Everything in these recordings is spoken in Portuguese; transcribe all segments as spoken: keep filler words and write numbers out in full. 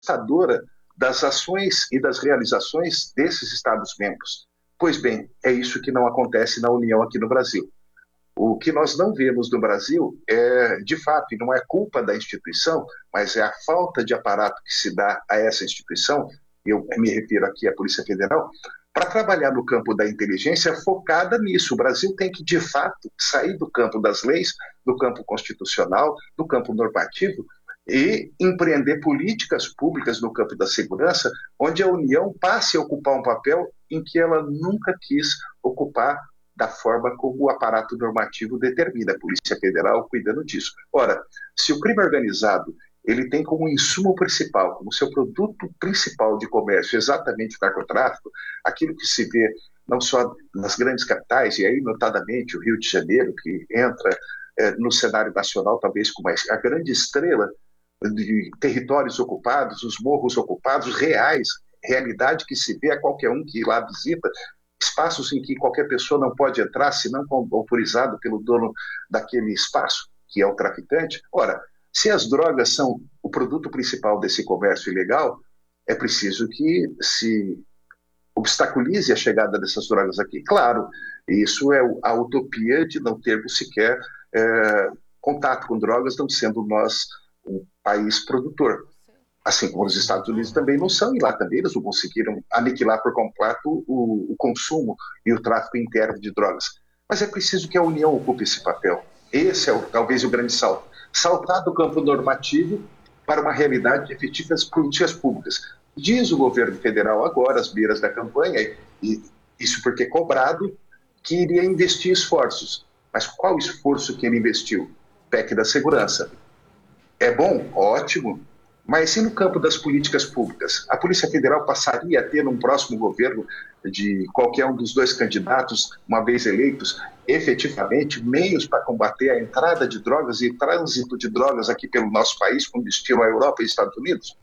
devastadora das ações e das realizações desses Estados-membros. Pois bem, é isso que não acontece na União aqui no Brasil. O que nós não vemos no Brasil é, de fato, e não é culpa da instituição, mas é a falta de aparato que se dá a essa instituição, eu me refiro aqui à Polícia Federal, para trabalhar no campo da inteligência focada nisso. O Brasil tem que, de fato, sair do campo das leis, do campo constitucional, do campo normativo, e empreender políticas públicas no campo da segurança, onde a União passe a ocupar um papel em que ela nunca quis ocupar da forma como o aparato normativo determina, a Polícia Federal cuidando disso. Ora, se o crime organizado ele tem como insumo principal, como seu produto principal de comércio exatamente o narcotráfico, aquilo que se vê não só nas grandes capitais, e aí notadamente o Rio de Janeiro, que entra eh, no cenário nacional talvez como a grande estrela de territórios ocupados, os morros ocupados reais, realidade que se vê a qualquer um que lá visita, espaços em que qualquer pessoa não pode entrar se não autorizado pelo dono daquele espaço, que é o traficante. Ora, se as drogas são o produto principal desse comércio ilegal, é preciso que se obstaculize a chegada dessas drogas aqui. Claro, isso é a utopia de não termos sequer é, contato com drogas, não sendo nós um país produtor. Assim como os Estados Unidos também não são, e lá também eles não conseguiram aniquilar por completo o, o consumo e o tráfico interno de drogas. Mas é preciso que a União ocupe esse papel. Esse é o, talvez o grande salto. Saltar do campo normativo para uma realidade de efetivas políticas públicas. Diz o governo federal agora, às beiras da campanha, e isso porque cobrado, que iria investir esforços. Mas qual esforço que ele investiu? P E C da segurança. É bom? Ótimo. Mas e no campo das políticas públicas? A Polícia Federal passaria a ter, num próximo governo de qualquer um dos dois candidatos, uma vez eleitos, efetivamente meios para combater a entrada de drogas e trânsito de drogas aqui pelo nosso país, com destino à Europa e Estados Unidos?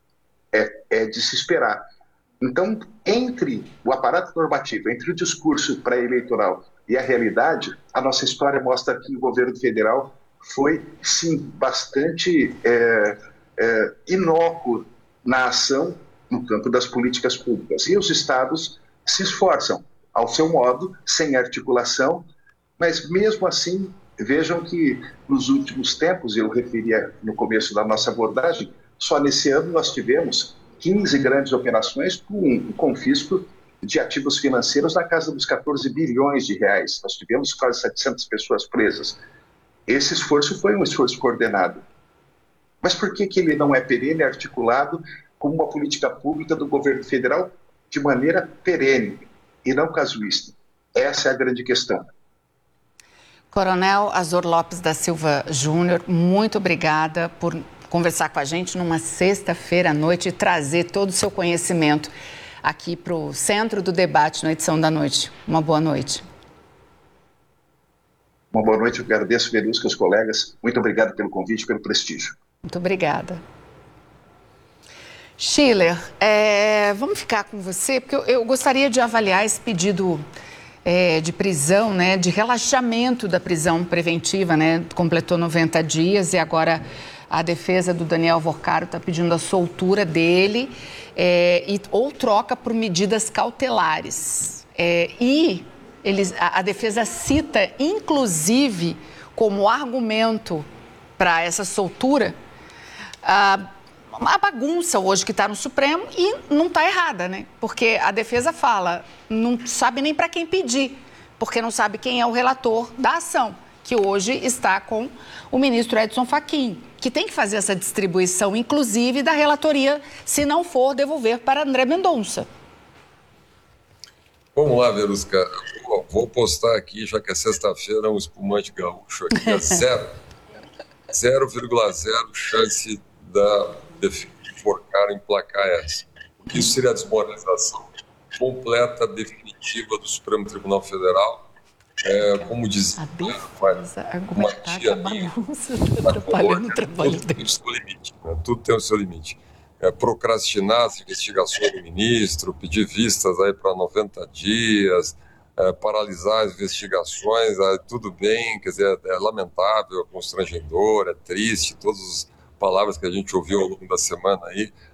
É, é de se esperar. Então, entre o aparato normativo, entre o discurso pré-eleitoral e a realidade, a nossa história mostra que o governo federal foi, sim, bastante é, é, inócuo na ação no campo das políticas públicas. E os estados se esforçam, ao seu modo, sem articulação, mas mesmo assim, vejam que nos últimos tempos, eu referia no começo da nossa abordagem, só nesse ano nós tivemos quinze grandes operações com um confisco de ativos financeiros na casa dos catorze bilhões de reais. Nós tivemos quase setecentas pessoas presas. Esse esforço foi um esforço coordenado. Mas por que que ele não é perene, articulado como uma política pública do governo federal de maneira perene e não casuísta? Essa é a grande questão. Coronel Azor Lopes da Silva Júnior, muito obrigada por conversar com a gente numa sexta-feira à noite e trazer todo o seu conhecimento aqui para o centro do debate na edição da noite. Uma boa noite. Uma boa noite, eu agradeço, Verusca, os colegas. Muito obrigado pelo convite e pelo prestígio. Muito obrigada. Schiller, é, vamos ficar com você, porque eu, eu gostaria de avaliar esse pedido é, de prisão, né, de relaxamento da prisão preventiva, né, completou noventa dias e agora a defesa do Daniel Vorcaro está pedindo a soltura dele é, e, ou troca por medidas cautelares. É, e eles, a, a defesa cita, inclusive, como argumento para essa soltura, a, a bagunça hoje que está no Supremo e não está errada, né? Porque a defesa fala, não sabe nem para quem pedir, porque não sabe quem é o relator da ação, que hoje está com o ministro Edson Fachin, que tem que fazer essa distribuição, inclusive, da relatoria, se não for devolver para André Mendonça. Vamos lá, Verusca. Vou postar aqui, já que é sexta-feira, um espumante gaúcho aqui, é zero. zero vírgula zero chance da defesa de Vorcaro emplacar essa. Isso seria a desmoralização completa, definitiva do Supremo Tribunal Federal. É, como diz a defesa argumentar que a bagunça está atrapalhando o trabalho dele. Tudo tem o seu limite, né? Tudo tem o seu limite. É, procrastinar as investigações do ministro, pedir vistas aí para noventa dias, é, paralisar as investigações, é, tudo bem, quer dizer, é lamentável, é constrangedor, é triste, todas as palavras que a gente ouviu ao longo da semana aí,